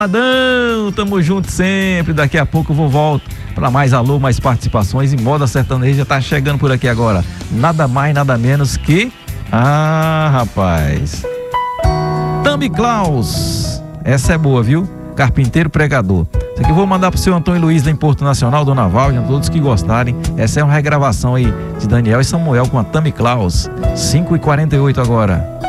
Adão, tamo junto sempre. Daqui a pouco eu volto para mais alô, mais participações. E Moda Sertaneja tá chegando por aqui agora. Nada mais, nada menos que... rapaz, Tami Klaus. Essa é boa, viu? Carpinteiro Pregador. Isso aqui eu vou mandar pro seu Antônio Luiz em Porto Nacional, Dona Valde, todos que gostarem. Essa é uma regravação aí de Daniel e Samuel com a Tami Klaus. 5h48 agora.